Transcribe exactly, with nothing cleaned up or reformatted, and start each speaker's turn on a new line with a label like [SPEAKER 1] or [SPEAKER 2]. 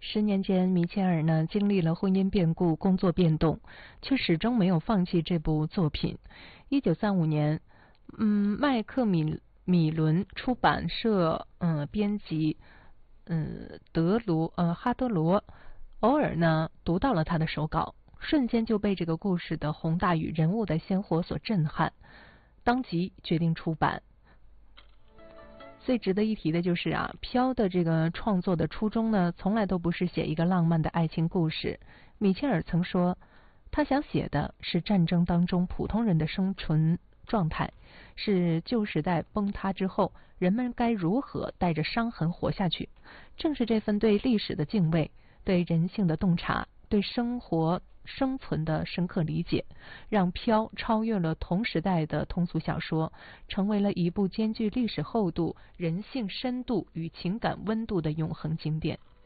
[SPEAKER 1] 十年间，米切尔呢经历了婚姻变故、工作变动，却始终没有放弃这部作品。一九三五年，嗯，麦克米米伦出版社嗯编辑嗯德罗呃哈德罗偶尔呢读到了他的手稿，瞬间就被这个故事的宏大与人物的鲜活所震撼，当即决定出版。最值得一提的就是啊，飘的这个创作的初衷呢，从来都不是写一个浪漫的爱情故事。米切尔曾说，他想写的是战争当中普通人的生存状态，是旧时代崩塌之后，人们该如何带着伤痕活下去。正是这份对历史的敬畏，对人性的洞察，对生活生存的深刻理解，让飘超越了同时代的通俗小说，成为了一部兼具历史厚度、人性深度与情感温度的永恒经典。